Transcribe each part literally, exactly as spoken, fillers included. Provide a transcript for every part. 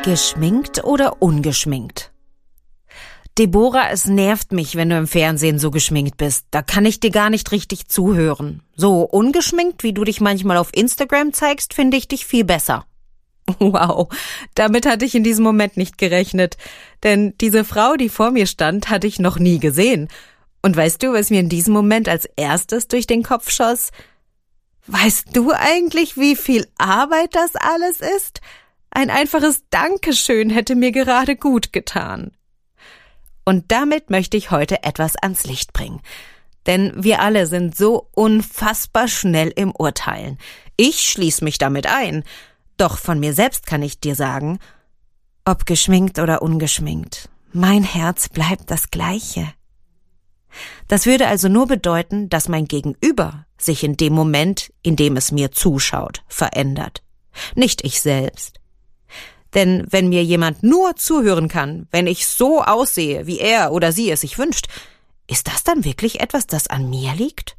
Geschminkt oder ungeschminkt? Deborah, es nervt mich, wenn du im Fernsehen so geschminkt bist. Da kann ich dir gar nicht richtig zuhören. So ungeschminkt, wie du dich manchmal auf Instagram zeigst, finde ich dich viel besser. Wow, damit hatte ich in diesem Moment nicht gerechnet. Denn diese Frau, die vor mir stand, hatte ich noch nie gesehen. Und weißt du, was mir in diesem Moment als erstes durch den Kopf schoss? Weißt du eigentlich, wie viel Arbeit das alles ist? Ein einfaches Dankeschön hätte mir gerade gut getan. Und damit möchte ich heute etwas ans Licht bringen. Denn wir alle sind so unfassbar schnell im Urteilen. Ich schließe mich damit ein. Doch von mir selbst kann ich dir sagen, ob geschminkt oder ungeschminkt, mein Herz bleibt das Gleiche. Das würde also nur bedeuten, dass mein Gegenüber sich in dem Moment, in dem es mir zuschaut, verändert. Nicht ich selbst. Denn wenn mir jemand nur zuhören kann, wenn ich so aussehe, wie er oder sie es sich wünscht, ist das dann wirklich etwas, das an mir liegt?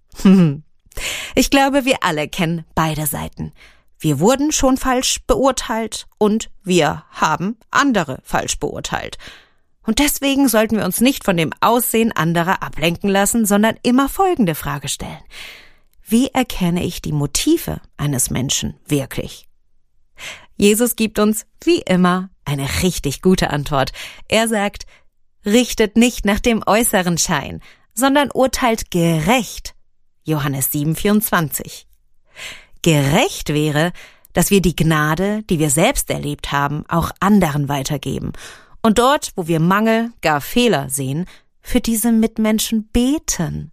Ich glaube, wir alle kennen beide Seiten. Wir wurden schon falsch beurteilt und wir haben andere falsch beurteilt. Und deswegen sollten wir uns nicht von dem Aussehen anderer ablenken lassen, sondern immer folgende Frage stellen. Wie erkenne ich die Motive eines Menschen wirklich? Jesus gibt uns, wie immer, eine richtig gute Antwort. Er sagt, richtet nicht nach dem äußeren Schein, sondern urteilt gerecht. Johannes sieben vierundzwanzig. Gerecht wäre, dass wir die Gnade, die wir selbst erlebt haben, auch anderen weitergeben. Und dort, wo wir Mangel, gar Fehler sehen, für diese Mitmenschen beten.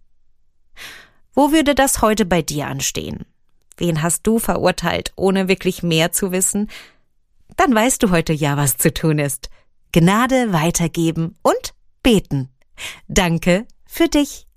Wo würde das heute bei dir anstehen? Wen hast du verurteilt, ohne wirklich mehr zu wissen? Dann weißt du heute ja, was zu tun ist. Gnade weitergeben und beten. Danke für dich.